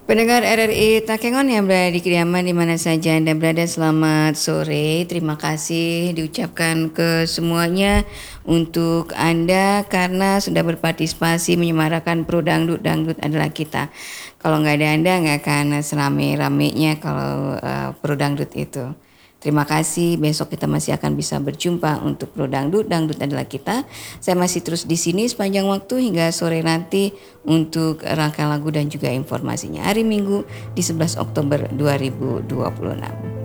Pendengar RRI Takengon yang berada di kediaman di mana saja Anda berada, selamat sore. Terima kasih diucapkan ke semuanya untuk Anda karena sudah berpartisipasi menyemarakan Pro Dangdut. Dangdut adalah kita. Kalau nggak ada Anda nggak akan serame-ramenya kalau Pro Dangdut itu. Terima kasih, besok kita masih akan bisa berjumpa untuk Pro Dangdut. Dangdut adalah kita. Saya masih terus di sini sepanjang waktu hingga sore nanti untuk rangkaian lagu dan juga informasinya. Hari Minggu di 11 Oktober 2026.